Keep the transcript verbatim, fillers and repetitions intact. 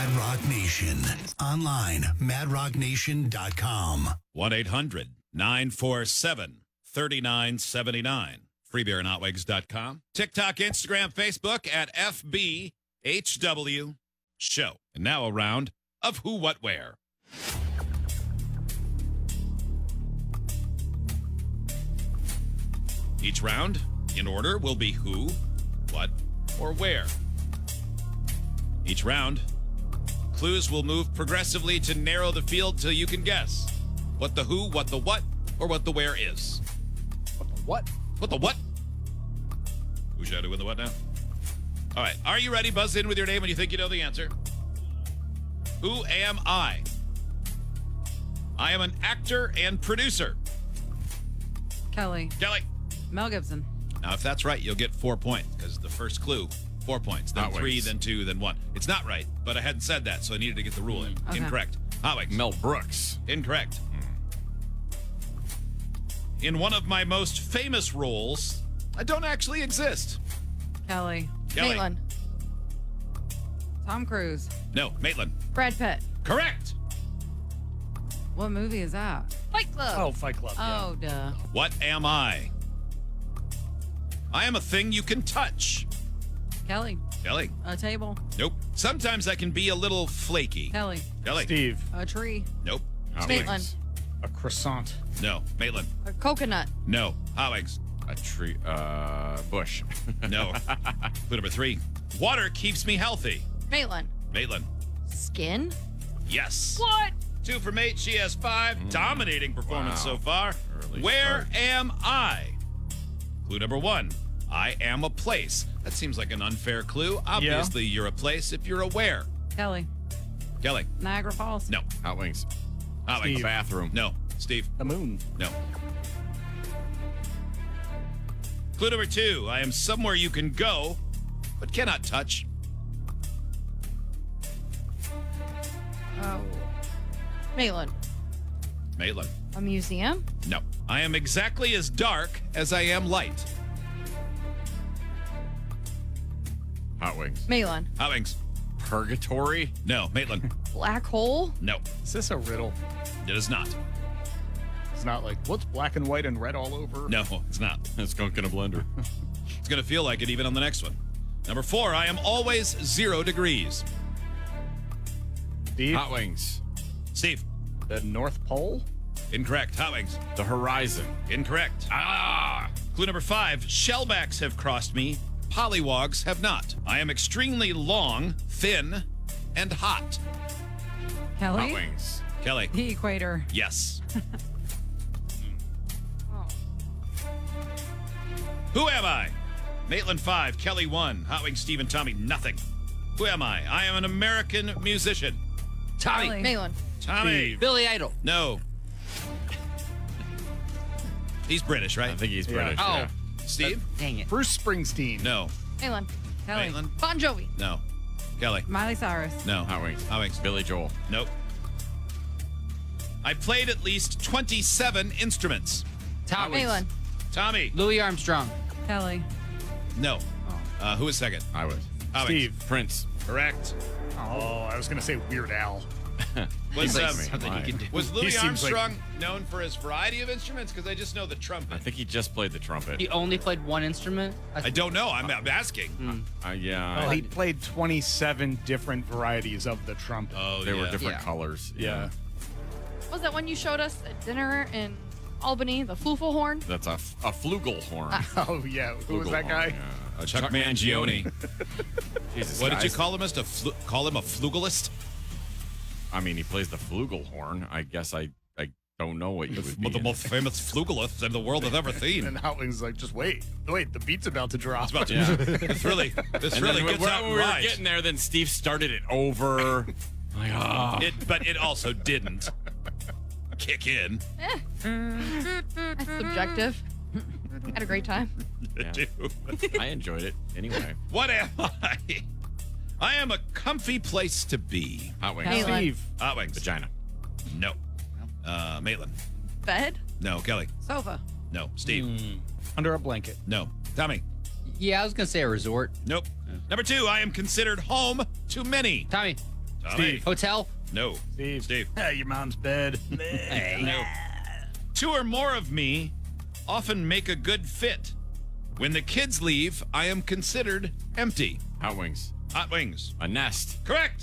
Mad Rock Nation. Online, mad rock nation dot com. one eight hundred nine four seven three nine seven nine. free beer and hotwigs dot com. TikTok, Instagram, Facebook at F B H W Show. And now a round of Who, What, Where. Each round, in order, will be who, what, or where. Each round, clues will move progressively to narrow the field till you can guess what the who, what the what, or what the where is. What the what? What the what? Who should I do with the what now? All right. Are you ready? Buzz in with your name when you think you know the answer. Who am I? I am an actor and producer. Kelly. Kelly. Mel Gibson. Now, if that's right, you'll get four points because the first clue, four points, then Hot three, Wings. then two, then one. It's not right, but I hadn't said that, so I needed to get the rule in. Okay. Incorrect. Hot Wings. Mel Brooks. Incorrect. In one of my most famous roles, I don't actually exist. Kelly. Kelly. Maitland. Tom Cruise. No, Maitland. Brad Pitt. Correct. What movie is that? Fight Club. Oh, Fight Club. yeah. Oh, duh. What am I? I am a thing you can touch. Kelly. Kelly. A table. Nope. Sometimes I can be a little flaky. Kelly. Kelly. Steve. A tree. Nope. Hot Maitland. Wings. A croissant. No. Maitland. A coconut. No. Hot Wings. A tree. Uh, Bush. No. Clue number three. Water keeps me healthy. Maitland. Maitland. Skin. Yes. What? Two from eight. She has five. Dominating performance Wow. so far. Early Where start. am I? Clue number one. I am a place. That seems like an unfair clue. Obviously, you're a place if you're aware. Kelly. Kelly. Niagara Falls. No. Hot Wings. Hot Wings. A bathroom. No. Steve. The moon. No. Clue number two. I am somewhere you can go, but cannot touch. Oh. Maitland. Maitland. A museum. No. I am exactly as dark as I am light. Hot Wings. Maitland. Hot Wings. Purgatory. No. Maitland. Black hole. No. Is this a riddle? It is not. It's not like, what's black and white and red all over? No, it's not. A skunk in a blender. It's going to feel like it even on the next one. Number four. I am always zero degrees. Steve. Hot Wings. Steve. The North Pole? Incorrect. Hot Wings. The Horizon. Incorrect. Ah! Clue number five. Shellbacks have crossed me. Pollywogs have not. I am extremely long, thin, and hot. Kelly. Hot Wings. Kelly. The equator. Yes. Oh. Who am I? Maitland five, Kelly one, Hot Wings, Steve, and Tommy nothing. Who am I? I am an American musician. Kelly. Tommy. Maitland. Tommy. Billy Idol. No. He's British, right? I think he's Yeah. British. Oh. Yeah. Steve? Dang it. Bruce Springsteen. No. Maitland. Kelly. Maitland? Bon Jovi. No. Kelly? Miley Cyrus. No. Hot Wings. Hot Wings? Billy Joel. Nope. I played at least twenty-seven instruments. Tommy. Maitland. Tommy? Louis Armstrong. Kelly. No. Uh, who is second? I was. Hot Wings? Steve. Prince. Correct. Oh, I was going to say Weird Al. Was, He um, likes me. Something Why? he can do. was Louis seems like- Armstrong known for his variety of instruments? Because I just know the I trumpet. think he just played the trumpet. He only played one instrument. I don't know. I'm, I'm asking. Uh, yeah. Well, I- he played twenty-seven different varieties of the trumpet. Oh, they yeah. were different Yeah. colors. yeah. What was that one you showed us at dinner in Albany? The flugelhorn. That's a, f- a flugelhorn. Oh, yeah. Who was that Flugelhorn, guy? yeah. Uh, Chuck Mangione. Jesus, What did you guys. call him? Mister Flu- call him a flugelist? I mean, he plays the flugelhorn. I guess I, I don't know what you would One of be. the most famous flugelist in the world has ever seen. And Hot Wings like, just wait. Wait, the beat's about to drop. It's about to, Yeah. This really, this And really then gets when, out when and we were rides. getting there, then Steve started it over. Like, ah. It, but it also didn't kick in. That's subjective. Had a great time. Yeah. Dude. I enjoyed it anyway. What am I? I am a comfy place to be. Hot Wings. Maitland. Steve. Hot Wings. Vagina. No. Uh, Maitland. Bed. No. Kelly. Sofa. No. Steve. Hmm. Under a blanket. No. Tommy. Yeah, I was gonna say a resort. Nope. Number two, I am considered home to many. Tommy. Tommy. Hotel. No. Steve. Steve. Ah, your mom's bed. Hey. No. Two or more of me often make a good fit. When the kids leave, I am considered empty. Hot wings. Hot wings. A nest. Correct.